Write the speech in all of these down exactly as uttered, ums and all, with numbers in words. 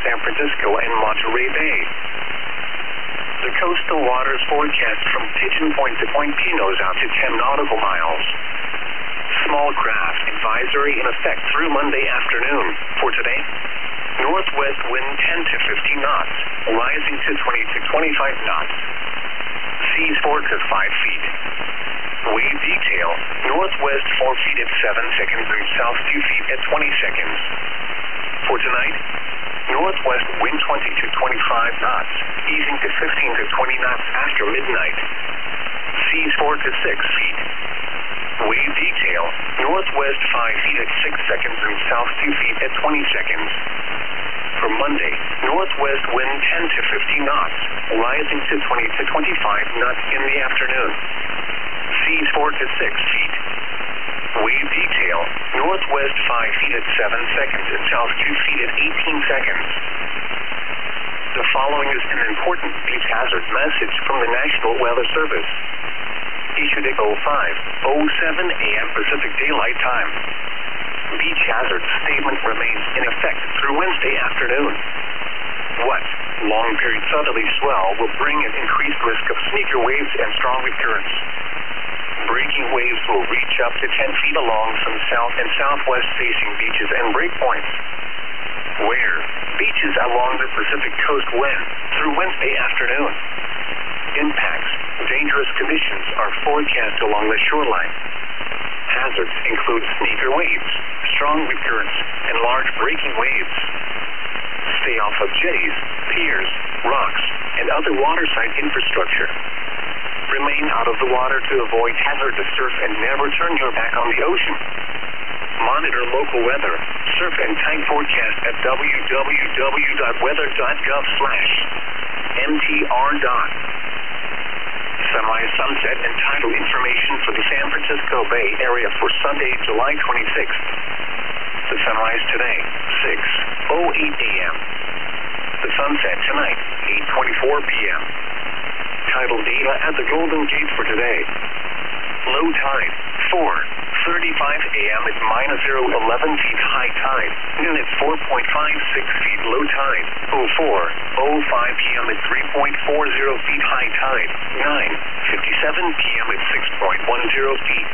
San Francisco and Monterey Bay. The coastal waters forecast from Pigeon Point to Point Pinos out to ten nautical miles. Small craft advisory in effect through Monday afternoon. For today, northwest wind ten to fifteen knots, rising to twenty to twenty-five knots. Seas four to five feet. Wave detail, northwest four feet at seven seconds and south two feet at twenty seconds. For tonight, northwest wind twenty to twenty-five knots, easing to fifteen to twenty knots after midnight. Seas four to six feet. Wave detail, northwest five feet at six seconds and south two feet at twenty seconds. For Monday, northwest wind ten to fifteen knots, rising to twenty to twenty-five knots in the afternoon. Seas four to six feet. Wave detail, northwest five feet at seven seconds and south two feet at eighteen seconds. The following is an important beach hazard message from the National Weather Service. Issued at oh five oh seven a m Pacific Daylight Time. Beach hazard statement remains in effect through Wednesday afternoon. What? Long period southerly swell will bring an increased risk of sneaker waves and strong wind currents. Breaking waves will reach up to ten feet along some south and southwest facing beaches and breakpoints. Where? Beaches along the Pacific coast when? Through Wednesday afternoon. Impacts. Dangerous conditions are forecast along the shoreline. Hazards include sneaker waves, strong wind currents, and large breaking waves. Stay off of jetties, piers, rocks, and other waterside infrastructure. Remain out of the water to avoid hazardous surf and never turn your back on the ocean. Monitor local weather, surf and tide forecast at w w w dot weather dot gov slash m t r dot. Sunrise, sunset, and tidal information for the San Francisco Bay Area for Sunday, July twenty-sixth. The sunrise today, six oh eight a m The sunset tonight, eight twenty-four p m Tidal data at the Golden Gate for today. Low tide, four thirty-five a m at minus zero eleven feet high tide. Noon at four point five six feet low tide. oh four oh five p m at three point four zero feet high tide. nine fifty-seven p m at six point one zero feet.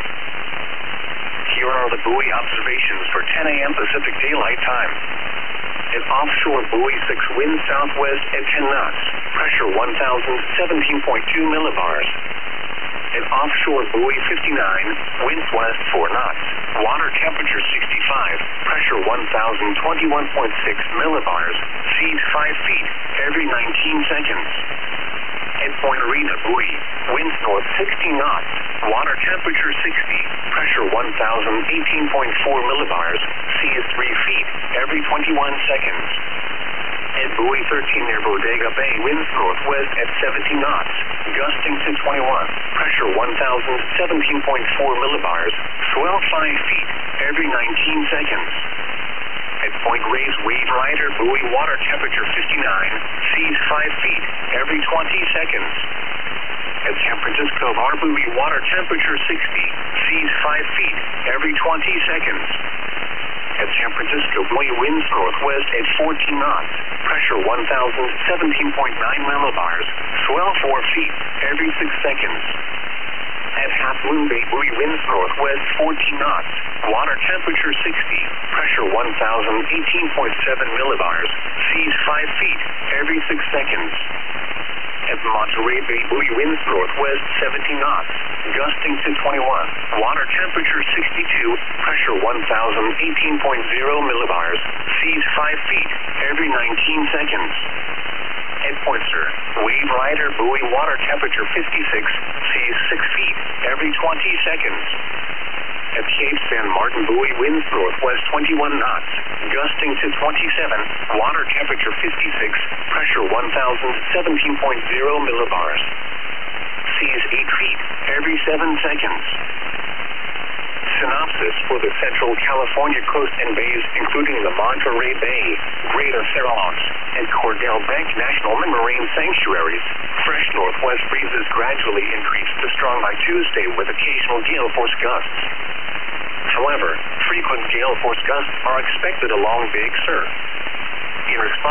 Here are the buoy observations for ten a m Pacific Daylight Time. An offshore buoy six wind southwest at ten knots. Pressure one thousand seventeen point two millibars. An offshore buoy fifty-nine, winds west four knots. Water temperature sixty-five, pressure one thousand twenty-one point six millibars. Seas five feet every nineteen seconds. At Point Arena buoy, winds north sixty knots. Water temperature sixty, pressure one thousand eighteen point four millibars. Seas three feet every twenty-one seconds. At buoy thirteen near Bodega Bay, winds northwest at seventy knots, gusting to twenty-one, pressure one thousand seventeen point four millibars, swell five feet every nineteen seconds. At Point Reyes Wave Rider buoy, water temperature fifty-nine, seas five feet every twenty seconds. At San Francisco Bar buoy, water temperature sixty, seas five feet every twenty seconds. At San Francisco buoy, winds northwest at fourteen knots, pressure one thousand seventeen point nine millibars, swell four feet every six seconds. At Half Moon Bay buoy, winds northwest fourteen knots, water temperature sixty, pressure one thousand eighteen point seven millibars, seas five feet every six seconds. At Monterey Bay buoy, winds northwest seventy knots, gusting to twenty-one, water temperature sixty-two, pressure one thousand eighteen point zero millibars, seas five feet every nineteen seconds. At Point Sur, Wave Rider buoy, water temperature fifty-six, seas six feet every twenty seconds. At Cape San Martin buoy, winds northwest twenty-one knots, gusting to twenty-seven, water temperature fifty-six, pressure one thousand seventeen point zero millibars. Seas eight feet every seven seconds. Synopsis for the Central California coast and bays, including the Monterey Bay, Greater Farallones, and Cordell Bank National Marine Sanctuaries. Fresh northwest breezes gradually increase to strong by Tuesday with occasional gale force gusts. However, frequent gale force gusts are expected along Big Sur. In response